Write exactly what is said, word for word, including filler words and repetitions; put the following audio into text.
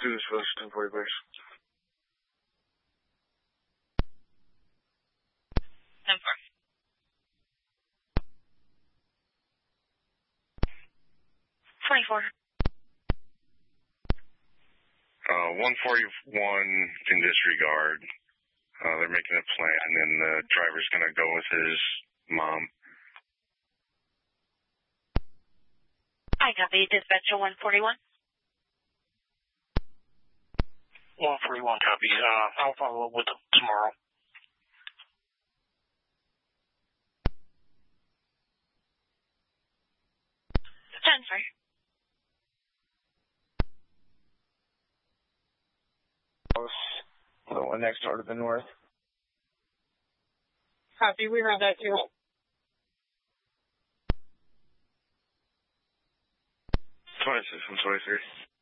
two is for ten forty, please. ten four. twenty-four. Uh, one forty-one can disregard. Uh, they're making a plan, and the driver's going to go with his mom. I copy. Dispatcher one forty-one. one forty-one copy. Uh, I'll follow up with them tomorrow. ten three. The one next door to the north. Copy. We heard that too. twenty-six and twenty-three.